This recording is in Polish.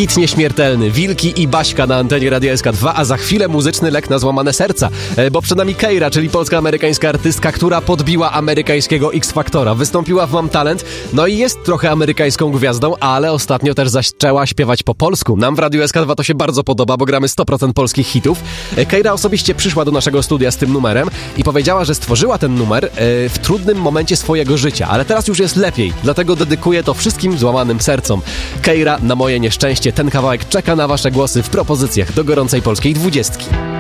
Hit nieśmiertelny, Wilki i Baśka na antenie Radia SK2, a za chwilę muzyczny lek na złamane serca, bo przed nami Keira, czyli polska-amerykańska artystka, która podbiła amerykańskiego X-Faktora. Wystąpiła w Mam Talent, no i jest trochę amerykańską gwiazdą, ale ostatnio też zaczęła śpiewać po polsku. Nam w Radiu SK2 to się bardzo podoba, bo gramy 100% polskich hitów. Keira osobiście przyszła do naszego studia z tym numerem i powiedziała, że stworzyła ten numer w trudnym momencie swojego życia, ale teraz już jest lepiej, dlatego dedykuję to wszystkim złamanym sercom. Keira, na moje nieszczęście, ten kawałek czeka na wasze głosy w propozycjach do gorącej polskiej 20.